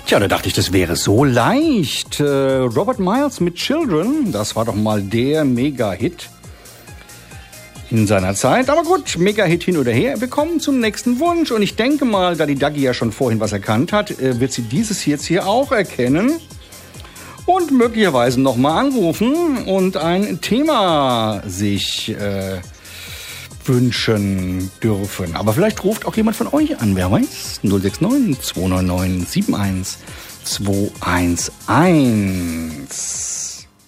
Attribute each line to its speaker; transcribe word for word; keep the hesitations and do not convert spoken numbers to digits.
Speaker 1: Tja, da dachte ich, das wäre so leicht. Äh, Robert Miles mit Children, das war doch mal der Mega-Hit in seiner Zeit. Aber gut, Mega-Hit hin oder her. Wir kommen zum nächsten Wunsch. Und ich denke mal, da die Dagi ja schon vorhin was erkannt hat, äh, wird sie dieses jetzt hier auch erkennen. Und möglicherweise nochmal anrufen und ein Thema sich äh, wünschen dürfen. Aber vielleicht ruft auch jemand von euch an, wer weiß? null sechs neun zwei neun neun sieben eins zwei eins eins.